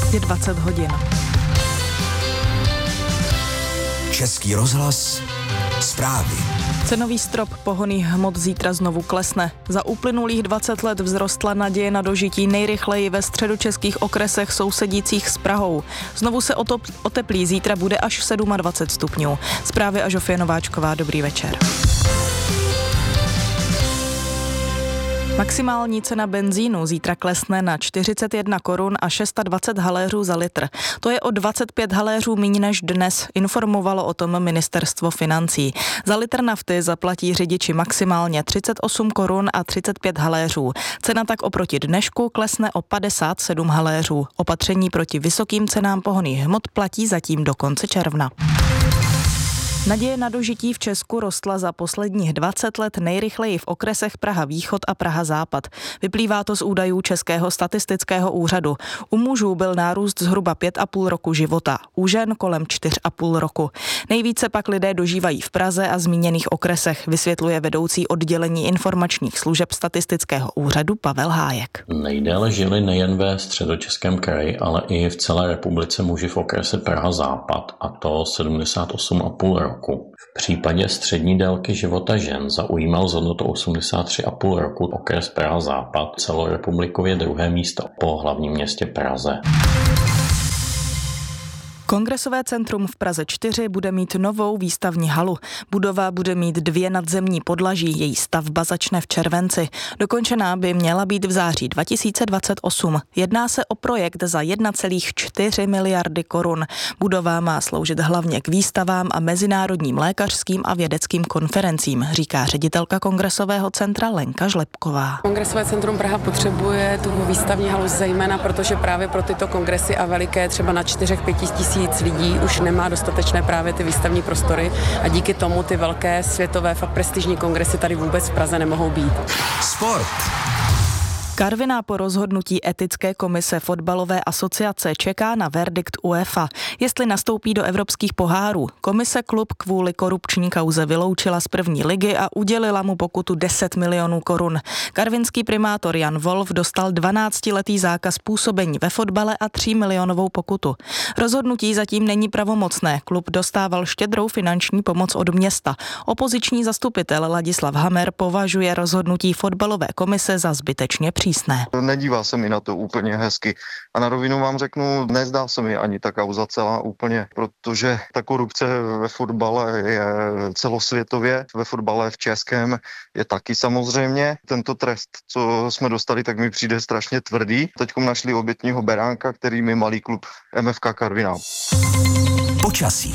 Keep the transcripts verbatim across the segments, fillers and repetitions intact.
Je dvacet hodin. Český rozhlas, zprávy. Cenový strop pohonných hmot zítra znovu klesne. Za uplynulých dvacet let vzrostla naděje na dožití nejrychleji ve středočeských okresech sousedících s Prahou. Znovu se otop- oteplí, zítra bude až dvacet sedm stupňů. Zprávy a Žofie Nováčková, dobrý večer. Maximální cena benzínu zítra klesne na čtyřicet jedna korun a dvacet šest haléřů za litr. To je o dvacet pět haléřů míň než dnes, informovalo o tom ministerstvo financí. Za litr nafty zaplatí řidiči maximálně třicet osm korun a třicet pět haléřů. Cena tak oproti dnešku klesne o padesát sedm haléřů. Opatření proti vysokým cenám pohonných hmot platí zatím do konce června. Naděje na dožití v Česku rostla za posledních dvacet let nejrychleji v okresech Praha Východ a Praha Západ. Vyplývá to z údajů Českého statistického úřadu. U mužů byl nárůst zhruba pět a půl roku života, u žen kolem čtyř a půl roku. Nejvíce pak lidé dožívají v Praze a zmíněných okresech, vysvětluje vedoucí oddělení informačních služeb statistického úřadu Pavel Hájek. Nejdéle žili nejen ve Středočeském kraji, ale i v celé republice muži v okrese Praha Západ, a to sedmdesát osm a půl roku. V případě střední délky života žen zaujímal s hodnotou osmdesát tři a půl roku okres Praha Západ, celorepublikově druhé místo po hlavním městě Praze. Kongresové centrum v Praze čtyři bude mít novou výstavní halu. Budova bude mít dvě nadzemní podlaží, její stavba začne v červenci. Dokončená by měla být v září dva tisíce dvacet osm. Jedná se o projekt za jedna celá čtyři miliardy korun. Budova má sloužit hlavně k výstavám a mezinárodním lékařským a vědeckým konferencím, říká ředitelka Kongresového centra Lenka Žlepková. Kongresové centrum Praha potřebuje tu výstavní halu zejména, protože právě pro tyto kongresy a veliké třeba na čtyřech pěti tisíc lidí už nemá dostatečné právě ty výstavní prostory a díky tomu ty velké světové fakt prestižní kongresy tady vůbec v Praze nemohou být. Sport. Karviná po rozhodnutí etické komise fotbalové asociace čeká na verdikt UEFA, jestli nastoupí do evropských pohárů. Komise klub kvůli korupční kauze vyloučila z první ligy a udělila mu pokutu deset milionů korun. Karvinský primátor Jan Wolf dostal dvanáctiletý zákaz působení ve fotbale a tří milionovou pokutu. Rozhodnutí zatím není pravomocné. Klub dostával štědrou finanční pomoc od města. Opoziční zastupitel Ladislav Hammer považuje rozhodnutí fotbalové komise za zbytečně přísné. Nedívá se mi na to úplně hezky. A na rovinu vám řeknu, nezdá se mi ani ta kauza celá úplně, protože ta korupce ve fotbale je celosvětově, ve fotbale v českém je taky samozřejmě. Tento trest, co jsme dostali, tak mi přijde strašně tvrdý. Teďkom našli obětního beránka, který mi malý klub M F K Karviná. Počasí.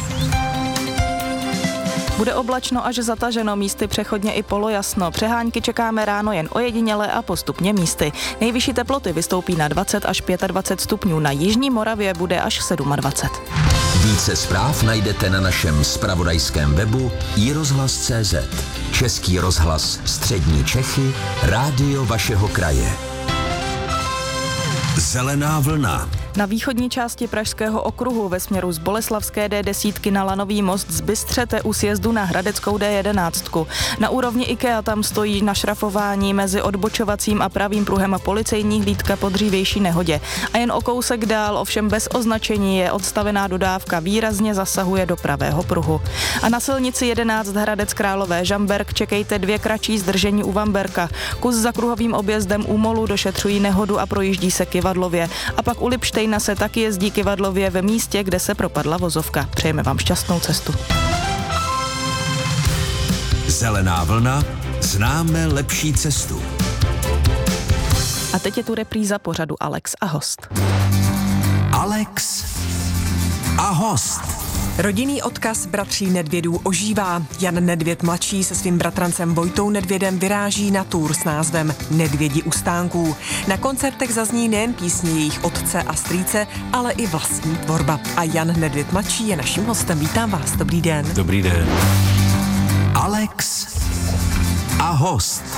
Bude oblačno až zataženo, místy přechodně i polojasno. Přehánky čekáme ráno jen ojediněle a postupně místy. Nejvyšší teploty vystoupí na dvacet až dvacet pět stupňů, na jižní Moravě bude až dvacet sedm. Více zpráv najdete na našem zpravodajském webu i rozhlas tečka cé zet. Český rozhlas Střední Čechy, rádio vašeho kraje. Zelená vlna. Na východní části Pražského okruhu ve směru z Boleslavské D deset na Lanový most zbystřete u sjezdu na Hradeckou D jedenáct. Na úrovni IKEA tam stojí na šrafování mezi odbočovacím a pravým pruhem a policejní hlídka po dřívější nehodě. A jen o kousek dál, ovšem bez označení, je odstavená dodávka, výrazně zasahuje do pravého pruhu. A na silnici jedenáct Hradec Králové Žamberk čekejte dvě kratší zdržení u Vamberka. Kus za kruhovým objezdem u Molu došetřují nehodu a projíždí se Kyvadlově. A pak u Lipštejna se taky jezdí Kyvadlově ve místě, kde se propadla vozovka. Přejeme vám šťastnou cestu. Zelená vlna, známe lepší cestu. A teď je tu repríza pořadu Alex a host. Alex a host. Rodinný odkaz bratří Nedvědů ožívá. Jan Nedvěd mladší se svým bratrancem Vojtou Nedvědem vyráží na tour s názvem Nedvědi u stánků. Na koncertech zazní nejen písně jejich otce a strýce, ale i vlastní tvorba. A Jan Nedvěd mladší je naším hostem. Vítám vás, dobrý den. Dobrý den. Alex a host.